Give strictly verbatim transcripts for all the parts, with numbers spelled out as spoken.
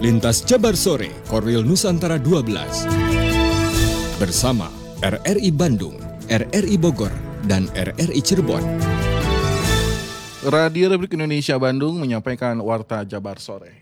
Lintas Jabar Sore, Korwil Nusantara dua belas. Bersama R R I Bandung, R R I Bogor, dan R R I Cirebon. Radio Republik Indonesia Bandung menyampaikan Warta Jabar Sore.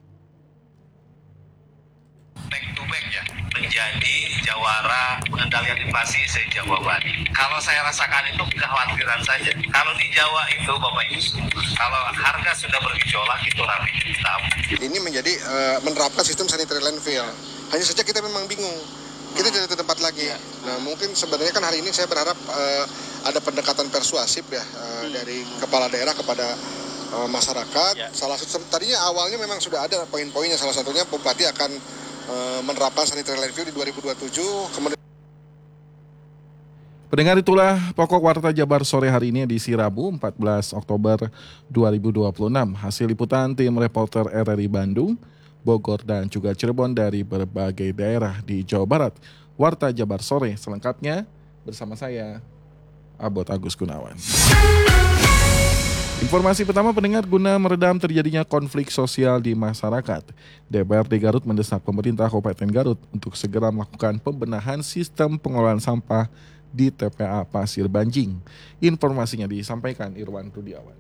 Back to back ya, menjadi jawara pengendalian inflasi se-Jawa Barat. Kalau saya rasakan itu kekhawatiran saja. Kalau di Jawa itu Bapak Ibu, kalau harga sudah bergejolak itu rapi hitam. Ini menjadi uh, menerapkan sistem sanitary landfill. Hanya saja kita memang bingung. Kita tidak ada tempat lagi. Ya. Nah, mungkin sebenarnya kan hari ini saya berharap uh, ada pendekatan persuasif ya uh, hmm. dari kepala daerah kepada uh, masyarakat. Ya. Salah satu tadinya awalnya memang sudah ada poin-poinnya. Salah satunya Bupati akan uh, menerapkan sanitary landfill di dua ribu dua puluh tujuh. Kemudian Pendengar, itulah pokok Warta Jabar Sore hari ini di Rabu empat belas Oktober dua ribu dua puluh enam. Hasil liputan tim reporter R R I Bandung, Bogor, dan juga Cirebon dari berbagai daerah di Jawa Barat. Warta Jabar Sore selengkapnya bersama saya, Abot Agus Gunawan. Informasi pertama, pendengar, guna meredam terjadinya konflik sosial di masyarakat, D P R D Garut mendesak pemerintah Kabupaten Garut untuk segera melakukan pembenahan sistem pengelolaan sampah di T P A Pasir Banjing. Informasinya disampaikan Irwan Rudiawan.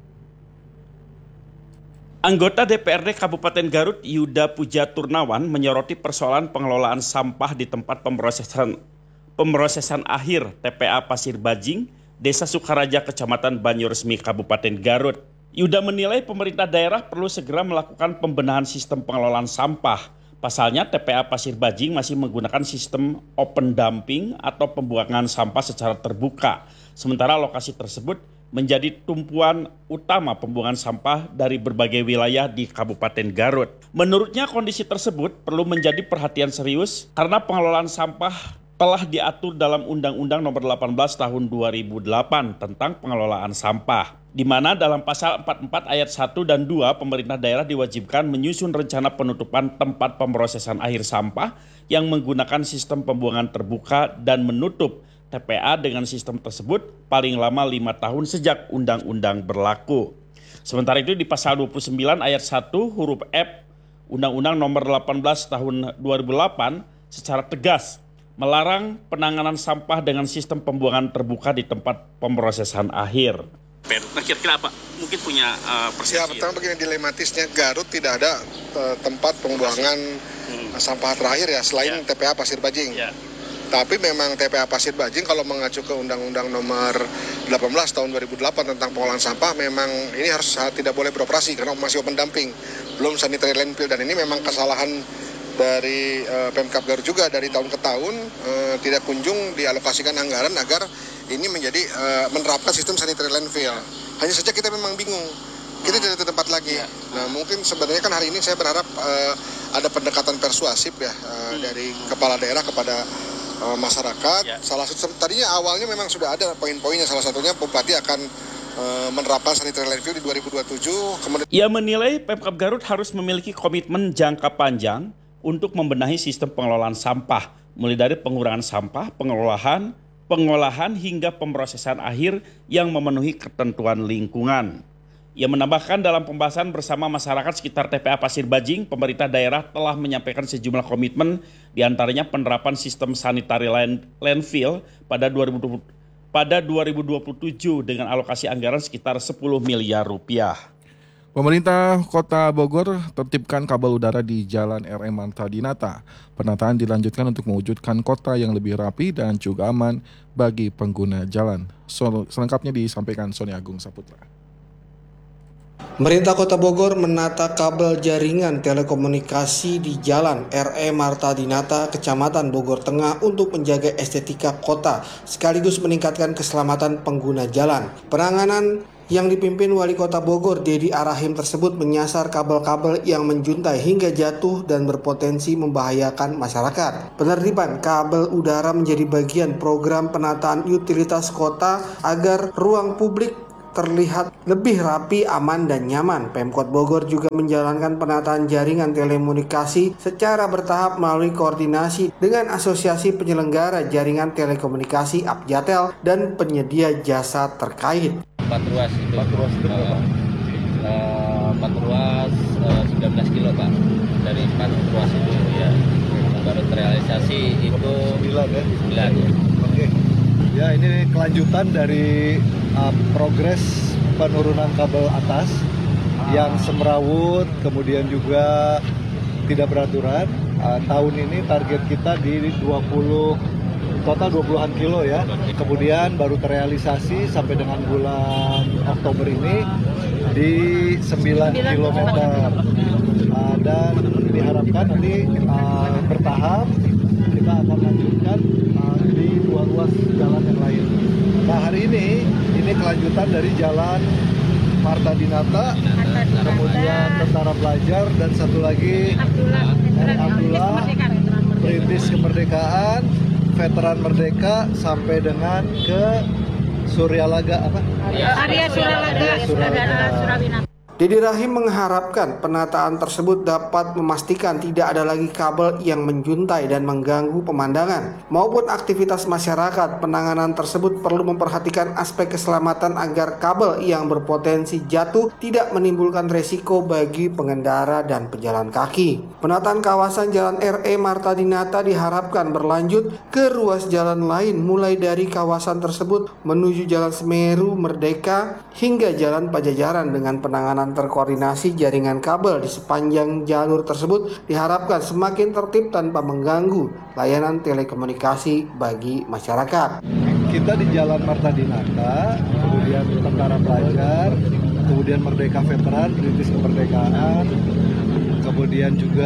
Anggota D P R D Kabupaten Garut Yuda Puja Turnawan menyoroti persoalan pengelolaan sampah di tempat pemrosesan pemrosesan akhir T P A Pasir Banjing, Desa Sukaraja, Kecamatan Banyuresmi, Kabupaten Garut. Yuda menilai pemerintah daerah perlu segera melakukan pembenahan sistem pengelolaan sampah. Pasalnya T P A Pasir Banjing masih menggunakan sistem open dumping atau pembuangan sampah secara terbuka. Sementara lokasi tersebut menjadi tumpuan utama pembuangan sampah dari berbagai wilayah di Kabupaten Garut. Menurutnya kondisi tersebut perlu menjadi perhatian serius karena pengelolaan sampah telah diatur dalam Undang-Undang Nomor delapan belas Tahun dua ribu delapan tentang pengelolaan sampah, di mana dalam pasal empat puluh empat ayat satu dan dua pemerintah daerah diwajibkan menyusun rencana penutupan tempat pemrosesan akhir sampah yang menggunakan sistem pembuangan terbuka dan menutup T P A dengan sistem tersebut paling lama lima tahun sejak undang-undang berlaku. Sementara itu di pasal dua puluh sembilan ayat satu huruf F Undang-Undang Nomor delapan belas Tahun dua ribu delapan secara tegas melarang penanganan sampah dengan sistem pembuangan terbuka di tempat pemrosesan akhir. Nah, kira-kira apa? Mungkin punya uh, persepsi. Ya, pertama begini, dilematisnya Garut tidak ada uh, tempat pembuangan hmm. sampah terakhir ya selain ya. T P A Pasir Banjing. Ya. Tapi memang T P A Pasir Banjing kalau mengacu ke Undang-Undang Nomor delapan belas Tahun dua ribu delapan tentang pengolahan sampah, memang ini harus tidak boleh beroperasi karena masih open dumping, belum sanitary landfill, dan ini memang kesalahan dari uh, Pemkab Garut juga dari tahun ke tahun uh, tidak kunjung dialokasikan anggaran agar ini menjadi uh, menerapkan sistem sanitary landfill. Hanya saja kita memang bingung. Kita tidak ada tempat lagi. Ya. Nah, mungkin sebenarnya kan hari ini saya berharap uh, ada pendekatan persuasif ya uh, hmm. dari kepala daerah kepada uh, masyarakat. Ya. Salah satu tadinya awalnya memang sudah ada poin-poinnya. Salah satunya Bupati akan uh, menerapkan sanitary landfill di dua ribu dua puluh tujuh. Kemudian ia menilai Pemkab Garut harus memiliki komitmen jangka panjang untuk membenahi sistem pengelolaan sampah, mulai dari pengurangan sampah, pengolahan, pengolahan hingga pemrosesan akhir yang memenuhi ketentuan lingkungan. Ia menambahkan dalam pembahasan bersama masyarakat sekitar T P A Pasir Banjing, pemerintah daerah telah menyampaikan sejumlah komitmen, diantaranya penerapan sistem sanitary land, landfill pada dua ribu dua puluh, pada dua ribu dua puluh tujuh dengan alokasi anggaran sekitar sepuluh miliar rupiah. Pemerintah Kota Bogor tertibkan kabel udara di Jalan R M Marta Dinata. Penataan dilanjutkan untuk mewujudkan kota yang lebih rapi dan juga aman bagi pengguna jalan. Selengkapnya disampaikan Sony Agung Saputra. Pemerintah Kota Bogor menata kabel jaringan telekomunikasi di Jalan R M Marta Dinata, Kecamatan Bogor Tengah untuk menjaga estetika kota sekaligus meningkatkan keselamatan pengguna jalan. Penanganan yang dipimpin Wali Kota Bogor Dedi Arahim tersebut menyasar kabel-kabel yang menjuntai hingga jatuh dan berpotensi membahayakan masyarakat. Penertiban kabel udara menjadi bagian program penataan utilitas kota agar ruang publik terlihat lebih rapi, aman, dan nyaman. Pemkot Bogor juga menjalankan penataan jaringan telekomunikasi secara bertahap melalui koordinasi dengan Asosiasi Penyelenggara Jaringan Telekomunikasi Abjatel dan penyedia jasa terkait. Empat ruas itu. Empat ruas itu berapa? Empat ruas uh, sembilan belas kilo Pak. Dari kan ruas itu ya baru terrealisasi itu sembilan ya. sembilan ya. Oke. Ya, ini kelanjutan dari uh, progres penurunan kabel atas yang semrawut, kemudian juga tidak beraturan. Uh, tahun ini target kita di dua puluh, total dua puluhan kilo ya. Kemudian baru terrealisasi sampai dengan bulan Oktober ini di sembilan kilometer. Uh, dan diharapkan nanti uh, bertahap kita akan lanjutkan uh, di dua ruas jalan yang lain. Nah, hari ini ini kelanjutan dari jalan Marta Dinata, kemudian Tentara Pelajar, dan satu lagi Abdullah, Perintis Kemerdekaan, Veteran Merdeka, sampai dengan ke Suryalaga apa? Arya Suryalaga, Surawina. Dede Rahim mengharapkan penataan tersebut dapat memastikan tidak ada lagi kabel yang menjuntai dan mengganggu pemandangan maupun aktivitas masyarakat. Penanganan tersebut perlu memperhatikan aspek keselamatan agar kabel yang berpotensi jatuh tidak menimbulkan resiko bagi pengendara dan pejalan kaki. Penataan kawasan Jalan R E Marta Dinata diharapkan berlanjut ke ruas jalan lain mulai dari kawasan tersebut menuju Jalan Semeru Merdeka hingga Jalan Pajajaran. Dengan penanganan terkoordinasi jaringan kabel di sepanjang jalur tersebut diharapkan semakin tertib tanpa mengganggu layanan telekomunikasi bagi masyarakat. Kita di Jalan Marta Dinata, kemudian Tentara Pelajar, kemudian Merdeka Veteran, Perintis Kemerdekaan, kemudian juga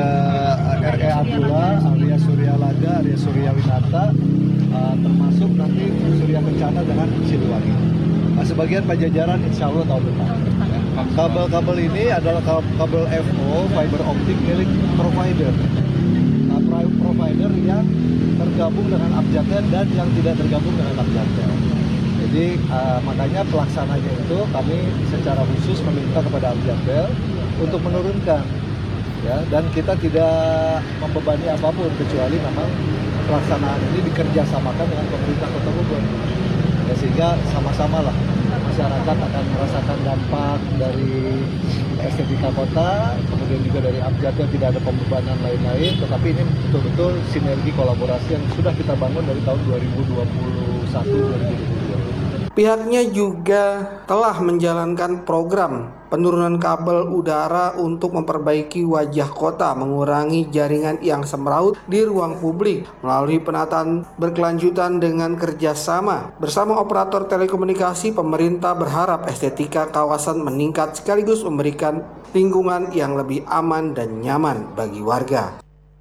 R E Abdullah, Arya Suryalaga, Arya Suryawinata, uh, termasuk nanti Surya Kencana dengan Siliwangi. Nah, sebagian Pajajaran insya Allah tahun depan. Kabel-kabel ini adalah kabel F O, fiber optik milik provider. Nah, provider yang tergabung dengan Abjatel dan yang tidak tergabung dengan Abjatel. Jadi uh, makanya pelaksananya itu kami secara khusus meminta kepada Abjatel untuk menurunkan, ya, dan kita tidak membebani apapun kecuali memang pelaksanaan ini dikerjasamakan dengan pemerintah Kota Bogor. Ya, sehingga sama-sama lah masyarakat akan merasakan dampak dari estetika kota, kemudian juga dari Abjatel tidak ada pembebanan lain-lain, tetapi ini betul-betul sinergi kolaborasi yang sudah kita bangun dari tahun dua ribu dua puluh satu dua ribu dua puluh dua. Pihaknya juga telah menjalankan program penurunan kabel udara untuk memperbaiki wajah kota, mengurangi jaringan yang semraut di ruang publik melalui penataan berkelanjutan dengan kerjasama bersama operator telekomunikasi. Pemerintah berharap estetika kawasan meningkat sekaligus memberikan lingkungan yang lebih aman dan nyaman bagi warga.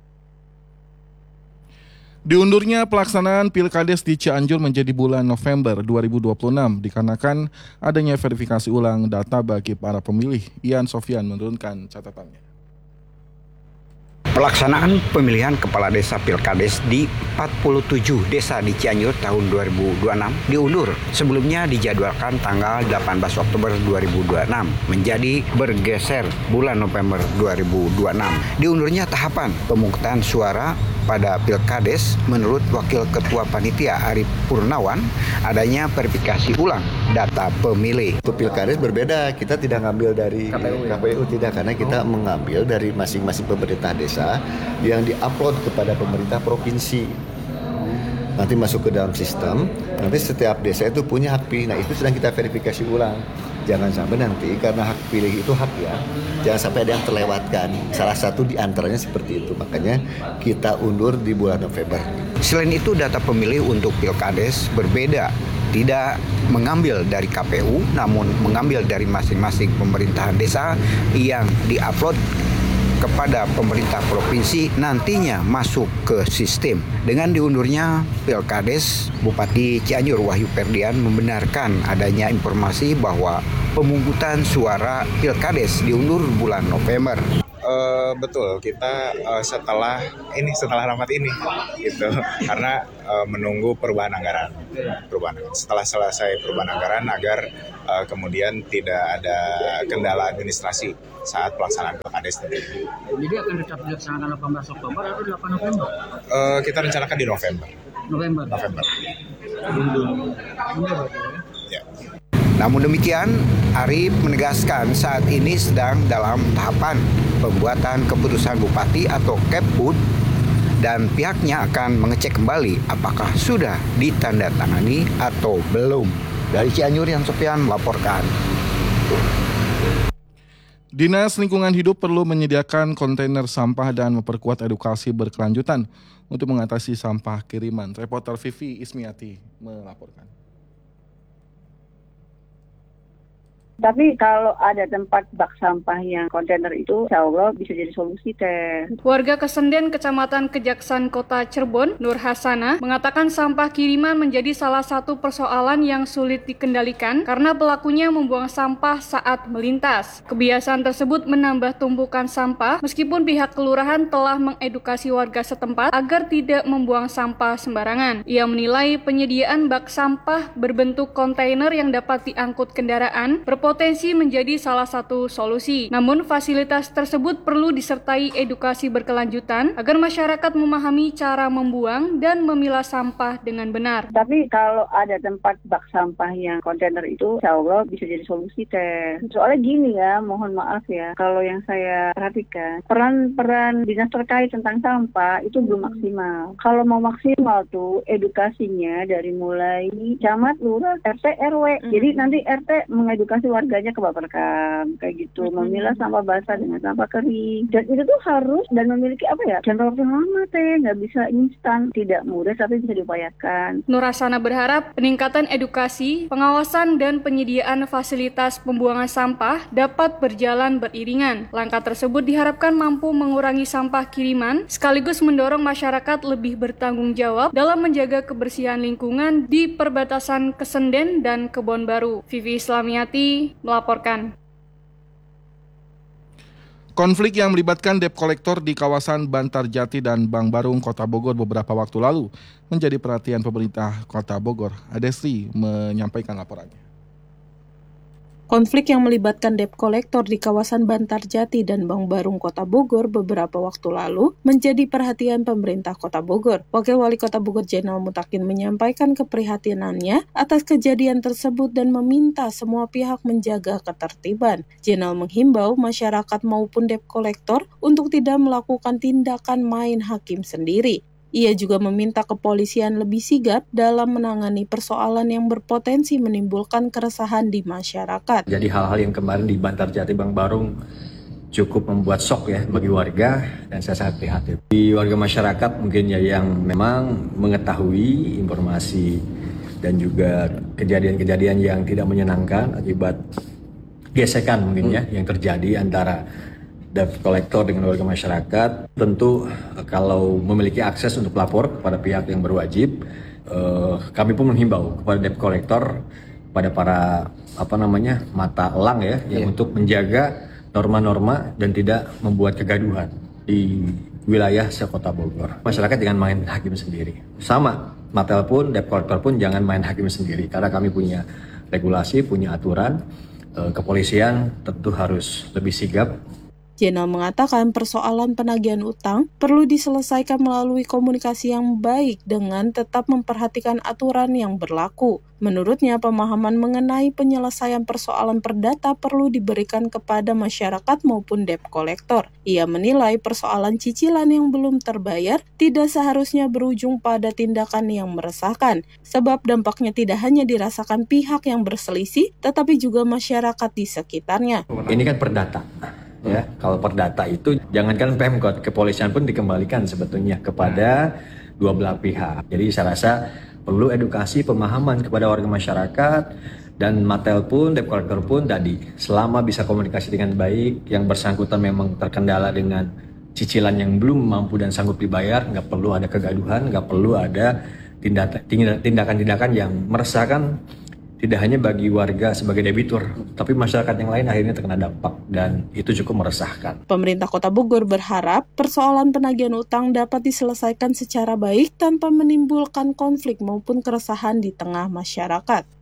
Diundurnya pelaksanaan Pilkades di Cianjur menjadi bulan November dua ribu dua puluh enam dikarenakan adanya verifikasi ulang data bagi para pemilih. Ian Sofyan menurunkan catatannya. Pelaksanaan pemilihan kepala desa Pilkades di empat puluh tujuh desa di Cianjur tahun dua ribu dua puluh enam diundur. Sebelumnya dijadwalkan tanggal delapan belas Oktober dua ribu dua puluh enam menjadi bergeser bulan November dua ribu dua puluh enam. Diundurnya tahapan pemungutan suara pada Pilkades menurut Wakil Ketua Panitia Arif Purnawan adanya verifikasi ulang data pemilih. Untuk Pilkades berbeda, kita tidak ngambil dari K P U, ya? K P U tidak, karena kita oh. mengambil dari masing-masing pemerintah desa yang diupload kepada pemerintah provinsi. Nanti masuk ke dalam sistem, nanti setiap desa itu punya hak pilih. Nah, itu sedang kita verifikasi ulang. Jangan sampai nanti, karena hak pilih itu hak ya, jangan sampai ada yang terlewatkan. Salah satu di antaranya seperti itu, makanya kita undur di bulan November. Selain itu, data pemilih untuk Pilkades berbeda. Tidak mengambil dari K P U, namun mengambil dari masing-masing pemerintahan desa yang diupload kepada pemerintah provinsi nantinya masuk ke sistem. Dengan diundurnya Pilkades, Bupati Cianjur Wahyu Ferdian membenarkan adanya informasi bahwa pemungutan suara Pilkades diundur bulan November. Uh, betul, kita uh, setelah ini setelah rapat ini gitu, karena uh, menunggu perubahan anggaran. Perubahan setelah selesai perubahan anggaran agar uh, kemudian tidak ada kendala administrasi saat pelaksanaan Pilkades nanti. Jadi akan tetap dilaksanakan delapan belas Oktober atau delapan November? Uh, kita rencanakan di November. November. November. Ya. Namun demikian, Arif menegaskan saat ini sedang dalam tahapan pembuatan keputusan Bupati atau Keput, dan pihaknya akan mengecek kembali apakah sudah ditandatangani atau belum. Dari Cianjur, Yan Sofian melaporkan. Dinas Lingkungan Hidup perlu menyediakan kontainer sampah dan memperkuat edukasi berkelanjutan untuk mengatasi sampah kiriman. Reporter Vivi Ismiati melaporkan. Tapi kalau ada tempat bak sampah yang kontainer itu, insya Allah bisa jadi solusi teh. Warga Kesenden, Kecamatan Kejaksan, Kota Cirebon, Nur Hasana, mengatakan sampah kiriman menjadi salah satu persoalan yang sulit dikendalikan karena pelakunya membuang sampah saat melintas. Kebiasaan tersebut menambah tumpukan sampah, meskipun pihak kelurahan telah mengedukasi warga setempat agar tidak membuang sampah sembarangan. Ia menilai penyediaan bak sampah berbentuk kontainer yang dapat diangkut kendaraan berpotensi menjadi salah satu solusi. Namun fasilitas tersebut perlu disertai edukasi berkelanjutan agar masyarakat memahami cara membuang dan memilah sampah dengan benar. Tapi kalau ada tempat bak sampah yang kontainer itu, insya Allah bisa jadi solusi teh. Soalnya gini ya, mohon maaf ya, kalau yang saya perhatikan, peran-peran dinas terkait tentang sampah itu belum maksimal. Kalau mau maksimal tuh edukasinya dari mulai camat, lurah, R T, R W. Hmm. Jadi nanti R T mengedukasi warganya ke Baperkam kayak gitu, hmm. memilah sampah basah dengan sampah kering. Dan itu tuh harus dan memiliki apa ya? Jangka waktu lama teh, nggak bisa instan, tidak mudah tapi bisa diupayakan. Nur Hasana berharap peningkatan edukasi, pengawasan dan penyediaan fasilitas pembuangan sampah dapat berjalan beriringan. Langkah tersebut diharapkan mampu mengurangi sampah kiriman sekaligus mendorong masyarakat lebih bertanggung jawab dalam menjaga kebersihan lingkungan di perbatasan Kesenden dan Kebon Baru. Vivi Ismiati melaporkan. Konflik yang melibatkan debt collector di kawasan Bantarjati dan Bang Barung, Kota Bogor beberapa waktu lalu menjadi perhatian pemerintah Kota Bogor. Adesri menyampaikan laporannya. Konflik yang melibatkan debt collector di kawasan Bantarjati dan Bang Barung, Kota Bogor beberapa waktu lalu menjadi perhatian pemerintah Kota Bogor. Wakil Wali Kota Bogor Jenal Mutakin menyampaikan keprihatinannya atas kejadian tersebut dan meminta semua pihak menjaga ketertiban. Jenal menghimbau masyarakat maupun debt collector untuk tidak melakukan tindakan main hakim sendiri. Ia juga meminta kepolisian lebih sigap dalam menangani persoalan yang berpotensi menimbulkan keresahan di masyarakat. Jadi hal-hal yang kemarin di Bantarjati Bang Barung cukup membuat shock ya bagi warga dan saya sangat prihatin. Di warga masyarakat mungkin ya yang memang mengetahui informasi dan juga kejadian-kejadian yang tidak menyenangkan akibat gesekan mungkin ya yang terjadi antara debt collector dengan warga masyarakat. Tentu kalau memiliki akses untuk lapor kepada pihak yang berwajib, eh, kami pun menghimbau kepada debt collector, pada para apa namanya mata elang ya, yang yeah. untuk menjaga norma-norma dan tidak membuat kegaduhan di wilayah sekota Bogor. Masyarakat jangan main hakim sendiri. Sama, Matel pun, debt collector pun jangan main hakim sendiri, karena kami punya regulasi, punya aturan. Eh, kepolisian tentu harus lebih sigap. Jenal mengatakan persoalan penagihan utang perlu diselesaikan melalui komunikasi yang baik dengan tetap memperhatikan aturan yang berlaku. Menurutnya, pemahaman mengenai penyelesaian persoalan perdata perlu diberikan kepada masyarakat maupun debt collector. Ia menilai persoalan cicilan yang belum terbayar tidak seharusnya berujung pada tindakan yang meresahkan, sebab dampaknya tidak hanya dirasakan pihak yang berselisih, tetapi juga masyarakat di sekitarnya. Ini kan perdata. Ya, kalau perdata itu jangankan Pemkot, kepolisian pun dikembalikan sebetulnya kepada dua belah pihak. Jadi saya rasa perlu edukasi pemahaman kepada warga masyarakat dan Matel pun, debt collector pun tadi selama bisa komunikasi dengan baik, yang bersangkutan memang terkendala dengan cicilan yang belum mampu dan sanggup dibayar, nggak perlu ada kegaduhan, nggak perlu ada tindakan-tindakan yang meresahkan. Tidak hanya bagi warga sebagai debitur, tapi masyarakat yang lain akhirnya terkena dampak dan itu cukup meresahkan. Pemerintah Kota Bogor berharap persoalan penagihan utang dapat diselesaikan secara baik tanpa menimbulkan konflik maupun keresahan di tengah masyarakat.